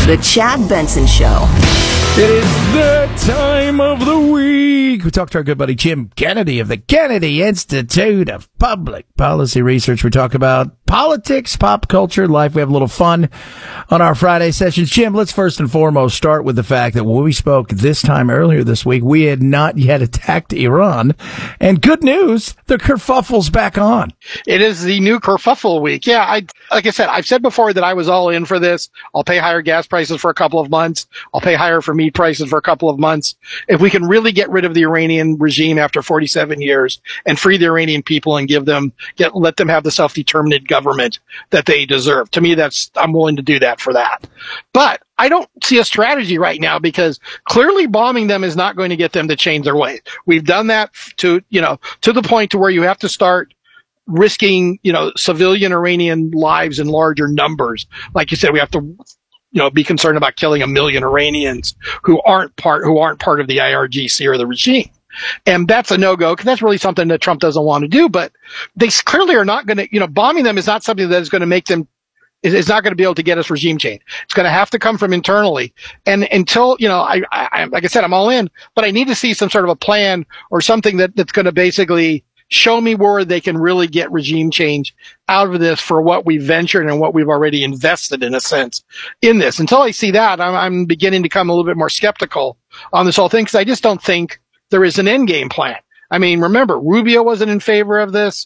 The Chad Benson Show. It is the time of the week. We talked to our good buddy Jim Kennedy of the Kennedy Institute of Public Policy Research. We talk about politics, pop culture, life. We have a little fun on our Friday sessions. Jim, let's first and foremost start with the fact that when we spoke this time earlier this week, we had not yet attacked Iran. And good news, the kerfuffle's back on. It is the new kerfuffle week. Yeah, like I said, I've said before that I was all in for this. I'll pay higher gas prices for a couple of months. I'll pay higher for meat prices for a couple of months. If we can really get rid of the Iranian regime after 47 years and free the Iranian people and let them have the self-determined government that they deserve. To me, I'm willing to do that for that. But I don't see a strategy right now because clearly bombing them is not going to get them to change their ways. We've done that to the point to where you have to start risking, civilian Iranian lives in larger numbers. Like you said, we have to, be concerned about killing 1 million Iranians who aren't part of the IRGC or the regime. And that's a no-go because that's really something that Trump doesn't want to do. But they clearly are not going to, bombing them is not something that is going to make them, is not going to be able to get us regime change. It's going to have to come from internally. And until, I like I said, I'm all in, but I need to see some sort of a plan or something that's going to basically show me where they can really get regime change out of this for what we ventured and what we've already invested, in a sense, in this. Until I see that, I'm beginning to become a little bit more skeptical on this whole thing because I just don't think there is an end game plan. I mean, remember, Rubio wasn't in favor of this.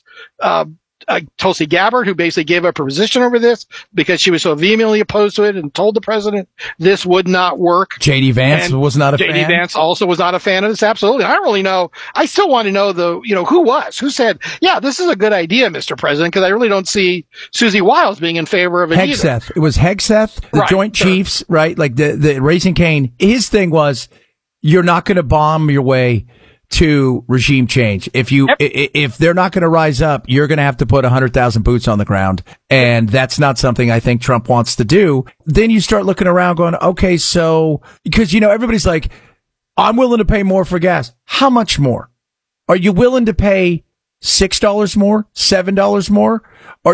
Tulsi Gabbard, who basically gave up her position over this because she was so vehemently opposed to it and told the president this would not work. J.D. Vance was not a fan. J.D. Vance also was not a fan of this. Absolutely. I don't really know. I still want to know who said, yeah, this is a good idea, Mr. President, because I really don't see Susie Wiles being in favor of it either. Hegseth. It was Hegseth, the Joint Chiefs, right? Like the Raising Cane. His thing was, you're not going to bomb your way to regime change. If they're not going to rise up, you're going to have to put 100,000 boots on the ground. And that's not something I think Trump wants to do. Then you start looking around going, okay, so, because, everybody's like, I'm willing to pay more for gas. How much more? Are you willing to pay $6 more? $7 more?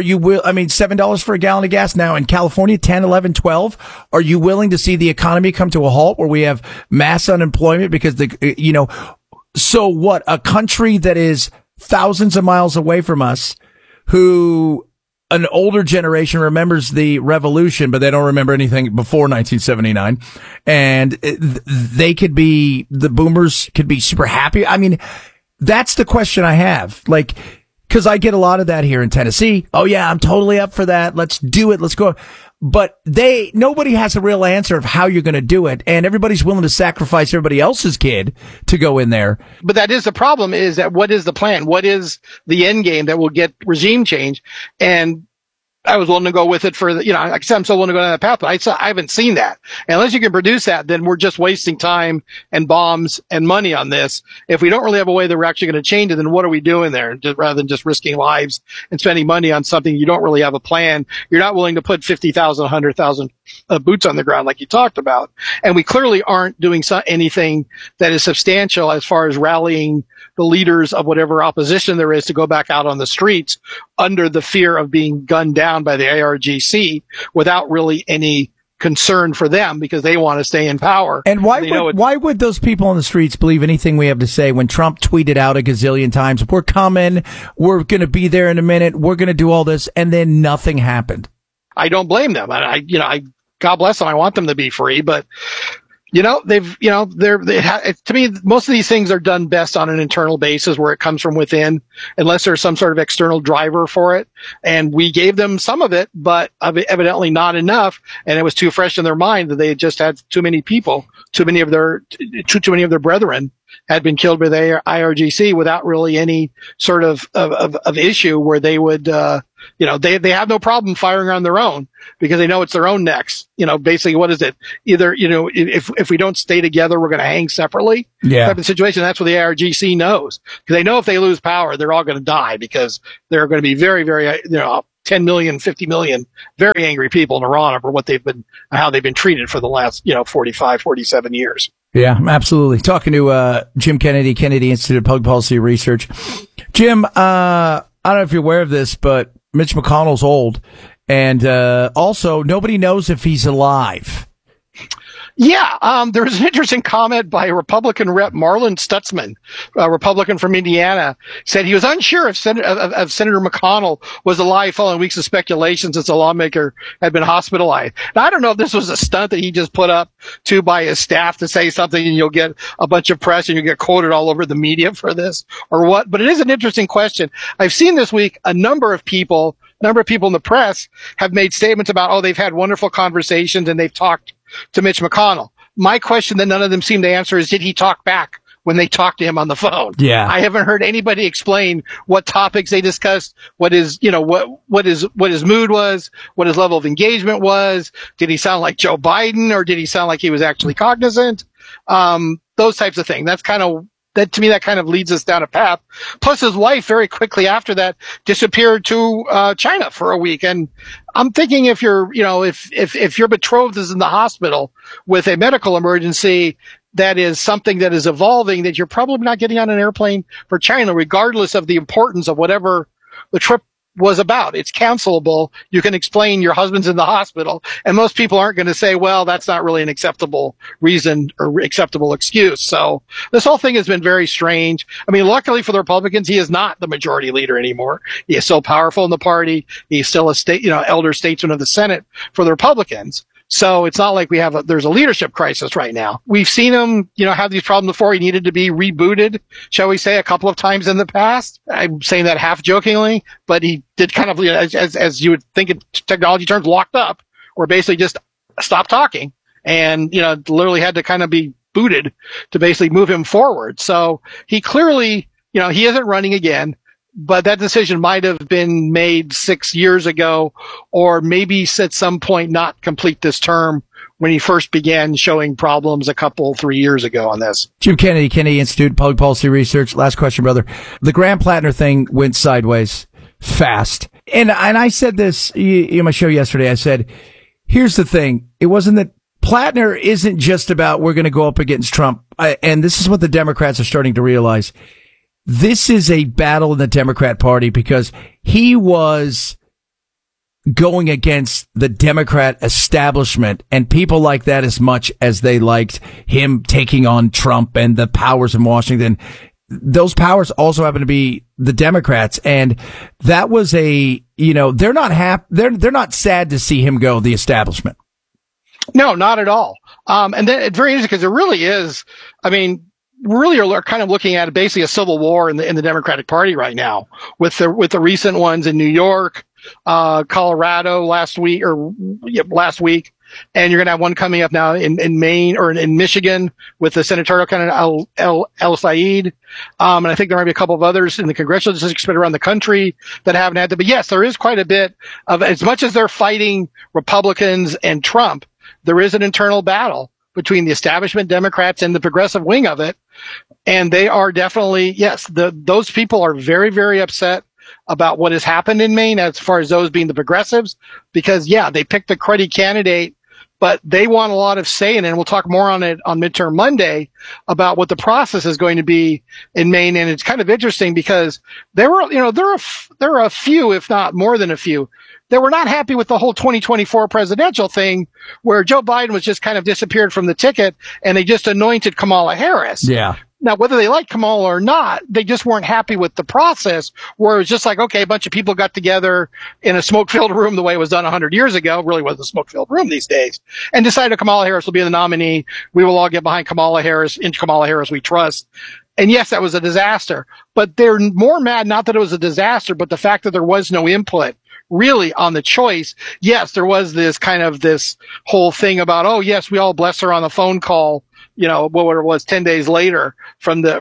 $7 for a gallon of gas now in California, 10, 11, 12. Are you willing to see the economy come to a halt where we have mass unemployment because so what? A country that is thousands of miles away from us, who an older generation remembers the revolution, but they don't remember anything before 1979. And the boomers could be super happy. I mean, that's the question I have. Like, cause I get a lot of that here in Tennessee. Oh yeah, I'm totally up for that. Let's do it. Let's go. But nobody has a real answer of how you're going to do it. And everybody's willing to sacrifice everybody else's kid to go in there. But that is the problem, is that what is the plan? What is the end game that will get regime change? And I was willing to go with it for like I said, I'm so willing to go down that path, but I haven't seen that. And unless you can produce that, then we're just wasting time and bombs and money on this. If we don't really have a way that we're actually going to change it, then what are we doing there? Rather than just risking lives and spending money on something you don't really have a plan. You're not willing to put 50,000, 100,000 boots on the ground like you talked about. And we clearly aren't doing anything that is substantial as far as rallying the leaders of whatever opposition there is to go back out on the streets under the fear of being gunned down by the IRGC without really any concern for them because they want to stay in power. And why would those people on the streets believe anything we have to say when Trump tweeted out a gazillion times, we're coming, we're going to be there in a minute, we're going to do all this, and then nothing happened? I don't blame them. God bless them. I want them to be free, but to me, most of these things are done best on an internal basis where it comes from within, unless there's some sort of external driver for it. And we gave them some of it, but evidently not enough. And it was too fresh in their mind that they had just had too many people, too many of their brethren had been killed by the IRGC without really any sort of issue where they would, they have no problem firing on their own because they know it's their own necks. Basically, what is it? Either, if we don't stay together, we're going to hang separately. Yeah. Type of situation. That's what the IRGC knows, because they know if they lose power, they're all going to die because there are going to be very, very, 10 million, 50 million very angry people in Iran over how they've been treated for the last, 45, 47 years. Yeah, absolutely. Talking to Jim Kennedy, Kennedy Institute of Public Policy Research. Jim, I don't know if you're aware of this, but Mitch McConnell's old, and also nobody knows if he's alive. There was an interesting comment by Republican Rep Marlin Stutzman, a Republican from Indiana, said he was unsure if Senator McConnell was alive following weeks of speculation since the lawmaker had been hospitalized. Now, I don't know if this was a stunt that he just put up to by his staff to say something and you'll get a bunch of press and you'll get quoted all over the media for this or what, but it is an interesting question. I've seen this week a number of people in the press have made statements about, they've had wonderful conversations and they've talked to Mitch McConnell. My question that none of them seem to answer is, did he talk back when they talked to him on the phone? Yeah. I haven't heard anybody explain what topics they discussed, what his mood was, what his level of engagement was. Did he sound like Joe Biden or did he sound like he was actually cognizant? Those types of things. That to me, that kind of leads us down a path. Plus, his wife very quickly after that disappeared to China for a week. And I'm thinking if your betrothed is in the hospital with a medical emergency, that is something that is evolving, that you're probably not getting on an airplane for China, regardless of the importance of whatever the trip was about. It's cancelable. You can explain your husband's in the hospital, and most people aren't going to say, well, that's not really an acceptable reason or acceptable excuse. So this whole thing has been very strange. I mean, luckily for the Republicans, he is not the majority leader anymore. He is still powerful in the party. He's still a elder statesman of the Senate for the Republicans. So it's not like there's a leadership crisis right now. We've seen him, have these problems before. He needed to be rebooted, shall we say, a couple of times in the past. I'm saying that half jokingly, but he did kind of, as you would think in technology terms, locked up, or basically just stopped talking and, literally had to kind of be booted to basically move him forward. So he clearly, he isn't running again. But that decision might have been made 6 years ago, or maybe at some point not complete this term when he first began showing problems 3 years ago on this. Jim Kennedy, Kennedy Institute, Public Policy Research. Last question, brother. The Graham Plattner thing went sideways fast. And I said this in my show yesterday. I said, here's the thing. It wasn't that Plattner isn't just about we're going to go up against Trump. And this is what the Democrats are starting to realize. This is a battle in the Democrat Party because he was going against the Democrat establishment and people like that as much as they liked him taking on Trump and the powers in Washington. Those powers also happen to be the Democrats. And that was they're not happy. They're not sad to see him go, the establishment. No, not at all. And then it's very interesting because it really is. I mean, really are kind of looking at basically a civil war in the Democratic Party right now with the recent ones in New York, Colorado last week, and you're going to have one coming up now in Maine or in Michigan with the senatorial candidate El Said. And I think there might be a couple of others in the congressional districts spread around the country that haven't had that. But yes, there is quite a bit of, as much as they're fighting Republicans and Trump, there is an internal battle between the establishment Democrats and the progressive wing of it. And they are definitely, those people are very, very upset about what has happened in Maine as far as those being the progressives, because they picked the cruddy candidate, but they want a lot of say in it. And we'll talk more on it on Midterm Monday about what the process is going to be in Maine. And it's kind of interesting because there are a few, if not more than a few, that were not happy with the whole 2024 presidential thing where Joe Biden was just kind of disappeared from the ticket and they just anointed Kamala Harris. Yeah. Now, whether they like Kamala or not, they just weren't happy with the process where it was just like, okay, a bunch of people got together in a smoke-filled room the way it was done 100 years ago, really wasn't a smoke-filled room these days, and decided Kamala Harris will be the nominee. We will all get behind Kamala Harris. In Kamala Harris we trust. And yes, that was a disaster, but they're more mad not that it was a disaster, but the fact that there was no input really on the choice. Yes, there was this whole thing about, oh yes, we all bless her on the phone call, what it was 10 days later from the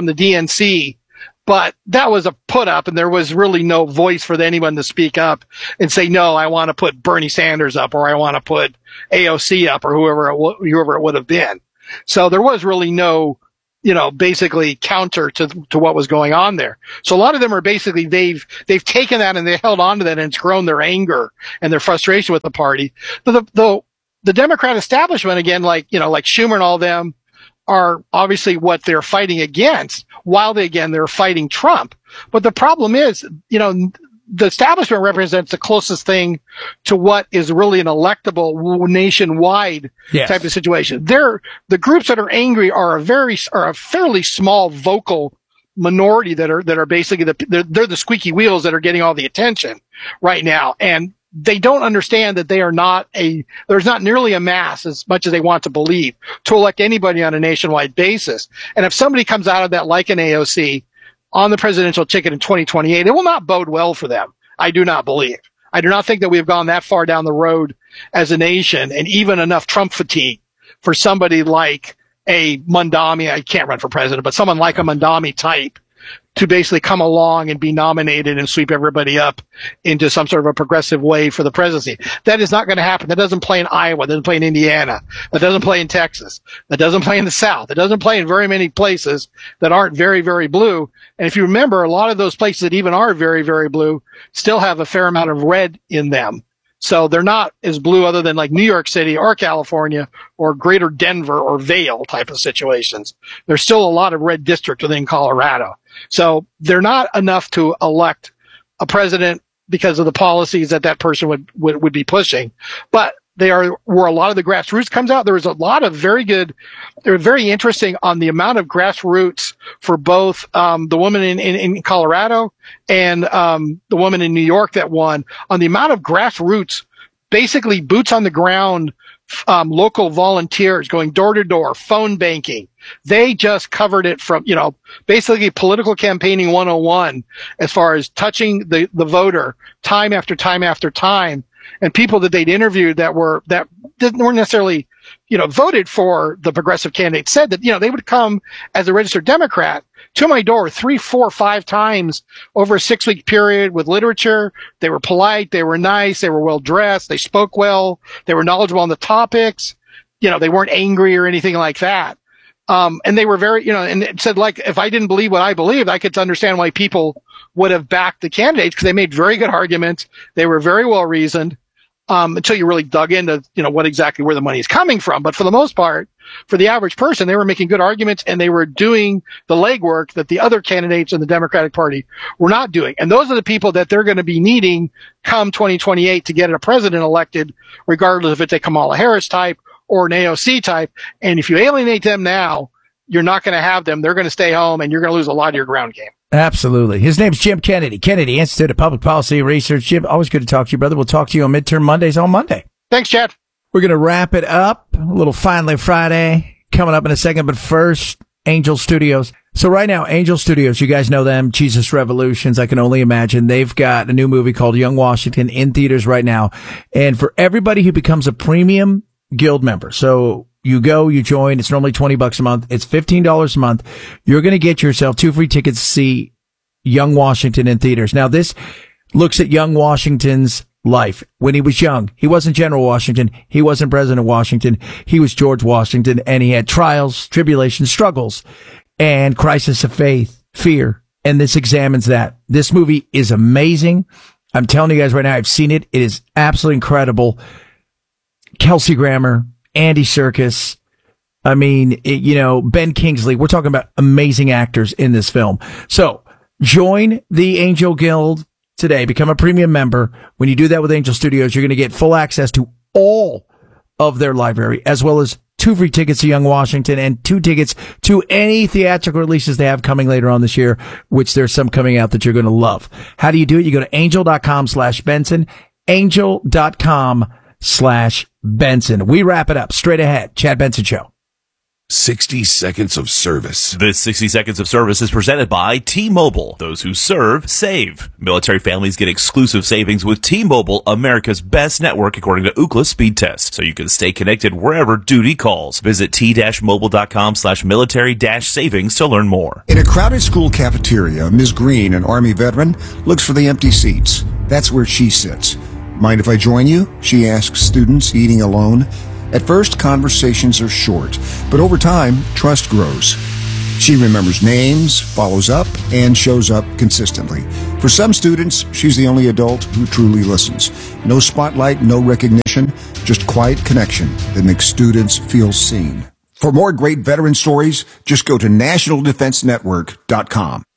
DNC. But that was a put up and there was really no voice for anyone to speak up and say, no, I want to put Bernie Sanders up or I want to put AOC up or whoever it would have been. So there was really no, basically counter to what was going on there. So a lot of them are basically, they've taken that and they held on to that and it's grown their anger and their frustration with the party. But the Democrat establishment, again, like Schumer and all them are obviously what they're fighting against while they're fighting Trump. But the problem is, the establishment represents the closest thing to what is really an electable nationwide type of situation. The groups that are angry are a fairly small vocal minority that are basically they're the squeaky wheels that are getting all the attention right now. And they don't understand that there's not nearly a mass as much as they want to believe to elect anybody on a nationwide basis. And if somebody comes out of that like an AOC on the presidential ticket in 2028, it will not bode well for them. I do not believe. I do not think that we have gone that far down the road as a nation and even enough Trump fatigue for somebody like a Mamdani. I can't run for president, but someone like a Mamdani type to basically come along and be nominated and sweep everybody up into some sort of a progressive way for the presidency. That is not going to happen. That doesn't play in Iowa. That doesn't play in Indiana. That doesn't play in Texas. That doesn't play in the South. It doesn't play in very many places that aren't very, very blue. And if you remember, a lot of those places that even are very, very blue still have a fair amount of red in them. So they're not as blue other than like New York City or California or greater Denver or Vail type of situations. There's still a lot of red district within Colorado. So they're not enough to elect a president because of the policies that person would be pushing. But they are where a lot of the grassroots comes out. There was a lot of they're very interesting on the amount of grassroots for both the woman in Colorado and the woman in New York that won, on the amount of grassroots, basically boots on the ground, local volunteers going door to door, phone banking. They just covered it from, basically political campaigning 101 as far as touching the voter time after time after time. And people that they'd interviewed that weren't necessarily, voted for the progressive candidate said that, they would come as a registered Democrat to my door 3, 4, 5 times over a 6-week period with literature. They were polite. They were nice. They were well dressed. They spoke well. They were knowledgeable on the topics. They weren't angry or anything like that. And they were very, and it said, like, if I didn't believe what I believed, I could understand why people would have backed the candidates because they made very good arguments. They were very well reasoned, until you really dug into, where the money is coming from. But for the most part, for the average person, they were making good arguments and they were doing the legwork that the other candidates in the Democratic Party were not doing. And those are the people that they're going to be needing come 2028 to get a president elected, regardless if it's a Kamala Harris type or an AOC type. And if you alienate them now, you're not going to have them. They're going to stay home and you're going to lose a lot of your ground game. Absolutely. His name's Jim Kennedy. Kennedy Institute of Public Policy Research. Jim, always good to talk to you, brother. We'll talk to you on Midterm Mondays on Monday. Thanks, Chad. We're going to wrap it up. A little Finally Friday coming up in a second. But first, Angel Studios. So right now, Angel Studios, you guys know them, Jesus Revolutions. I can only imagine. They've got a new movie called Young Washington in theaters right now. And for everybody who becomes a premium guild member, so you go, you join. It's normally $20 a month. It's $15 a month. You're going to get yourself 2 free tickets to see Young Washington in theaters. Now, this looks at young Washington's life. When he was young, he wasn't General Washington. He wasn't President Washington. He was George Washington, and he had trials, tribulations, struggles, and crisis of faith, fear. And this examines that. This movie is amazing. I'm telling you guys right now, I've seen it. It is absolutely incredible. Kelsey Grammer, Andy Serkis. I mean, Ben Kingsley. We're talking about amazing actors in this film. So join the Angel Guild today. Become a premium member. When you do that with Angel Studios, you're going to get full access to all of their library, as well as 2 free tickets to Young Washington and 2 tickets to any theatrical releases they have coming later on this year, which there's some coming out that you're going to love. How do you do it? You go to angel.com/Benson, angel.com/Benson. We wrap it up straight ahead. Chad Benson Show. 60 seconds of service. This 60 seconds of service is presented by T-Mobile. Those who serve, save. Military families get exclusive savings with T-Mobile, America's best network according to Ookla speed test, so you can stay connected wherever duty calls. Visit t-mobile.com/military-savings to learn more. In a crowded school cafeteria, Ms. Green, an Army veteran, looks for the empty seats. That's where she sits. Mind if I join you? She asks students eating alone. At first, conversations are short, but over time, trust grows. She remembers names, follows up, and shows up consistently. For some students, she's the only adult who truly listens. No spotlight, no recognition, just quiet connection that makes students feel seen. For more great veteran stories, just go to nationaldefensenetwork.com.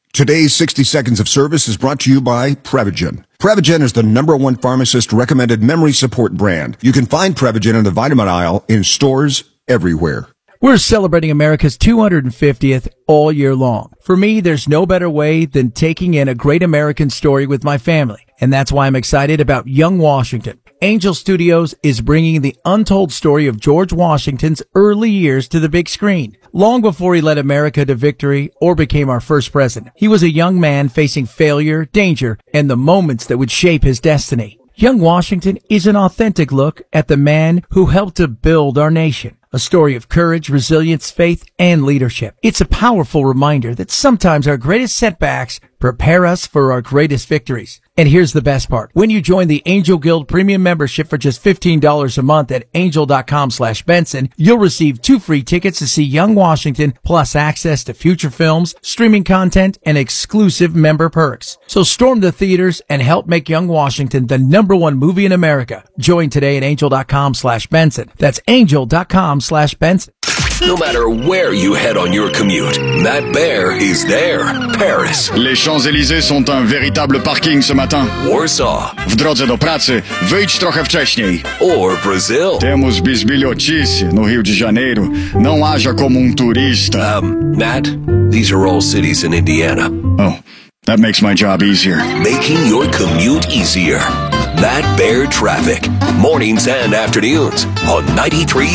Today's 60 Seconds of Service is brought to you by Prevagen. Prevagen is the #1 pharmacist-recommended memory support brand. You can find Prevagen in the vitamin aisle in stores everywhere. We're celebrating America's 250th all year long. For me, there's no better way than taking in a great American story with my family. And that's why I'm excited about Young Washington. Angel Studios is bringing the untold story of George Washington's early years to the big screen. Long before he led America to victory or became our first president, he was a young man facing failure, danger, and the moments that would shape his destiny. Young Washington is an authentic look at the man who helped to build our nation. A story of courage, resilience, faith, and leadership. It's a powerful reminder that sometimes our greatest setbacks prepare us for our greatest victories. And here's the best part. When you join the Angel Guild Premium membership for just $15 a month at angel.com/Benson, you'll receive 2 free tickets to see Young Washington, plus access to future films, streaming content, and exclusive member perks. So storm the theaters and help make Young Washington the #1 movie in America. Join today at angel.com/Benson. That's angel.com/Benson. No matter where you head on your commute, Matt Bear is there. Paris. Les Champs-Élysées są un véritable parking ce matin. Warsaw. W drodze do pracy wyjdź trochę wcześniej. Or Brazil. Temos bisbilhotice no Rio de Janeiro. Não haja como turista. Matt, these are all cities in Indiana. Oh, that makes my job easier. Making your commute easier. Matt Bear Traffic. Mornings and afternoons on 93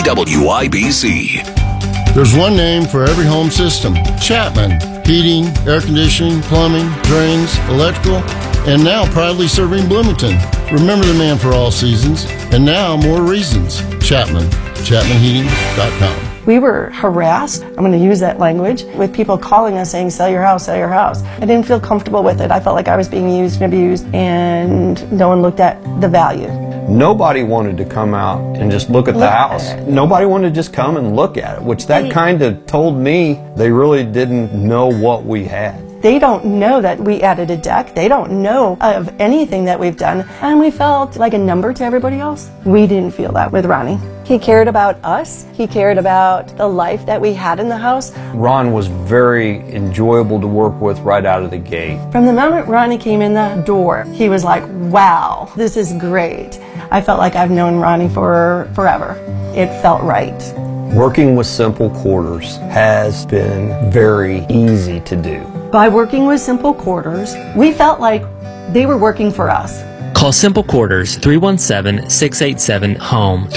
WIBC. There's one name for every home system. Chapman. Heating, air conditioning, plumbing, drains, electrical, and now proudly serving Bloomington. Remember the man for all seasons, and now more reasons. Chapman. ChapmanHeating.com. We were harassed, I'm going to use that language, with people calling us saying, sell your house, sell your house. I didn't feel comfortable with it. I felt like I was being used and abused, and no one looked at the value. Nobody wanted to come out and just look at the house. Nobody wanted to just come and look at it, which that kind of told me they really didn't know what we had. They don't know that we added a deck. They don't know of anything that we've done. And we felt like a number to everybody else. We didn't feel that with Ronnie. He cared about us. He cared about the life that we had in the house. Ron was very enjoyable to work with right out of the gate. From the moment Ronnie came in the door, he was like, wow, this is great. I felt like I've known Ronnie for forever. It felt right. Working with Simple Quarters has been very easy to do. By working with Simple Quarters, we felt like they were working for us. Call Simple Quarters 317-687-HOME,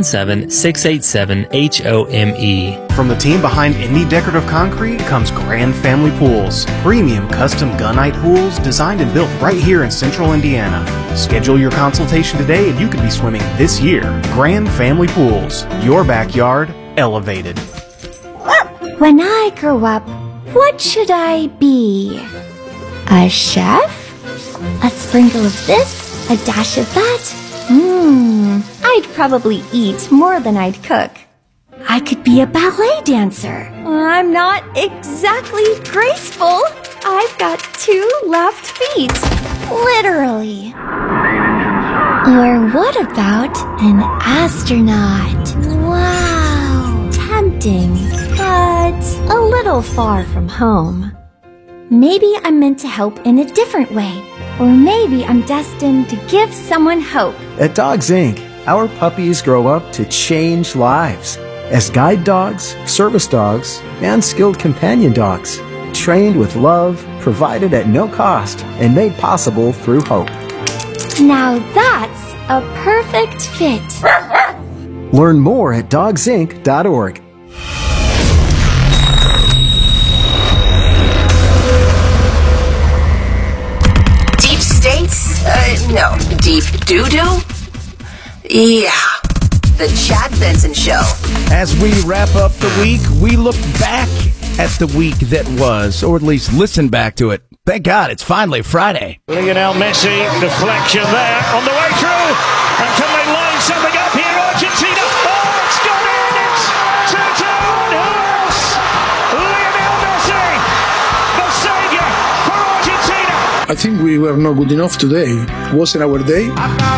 317-687-HOME. From the team behind Indy Decorative Concrete comes Grand Family Pools, premium custom gunite pools designed and built right here in central Indiana. Schedule your consultation today and you could be swimming this year. Grand Family Pools, your backyard elevated. When I grow up, what should I be? A chef? A sprinkle of this? A dash of that? I'd probably eat more than I'd cook. I could be a ballet dancer. I'm not exactly graceful. I've got 2 left feet. Literally. Or what about an astronaut? Wow. Tempting, but a little far from home. Maybe I'm meant to help in a different way. Or maybe I'm destined to give someone hope. At Dogs Inc., our puppies grow up to change lives as guide dogs, service dogs, and skilled companion dogs, trained with love, provided at no cost, and made possible through hope. Now that's a perfect fit. Learn more at dogsinc.org. No. Deep doo-doo? Yeah. The Chad Benson Show. As we wrap up the week, we look back at the week that was, or at least listen back to it. Thank God, it's finally Friday. Lionel Messi, deflection there, on the way through. And can they line something up here, Argentina? Oh, it's gone in! It's 2-2, and who else? Lionel Messi, the saviour for Argentina. I think we were not good enough today. It wasn't our day.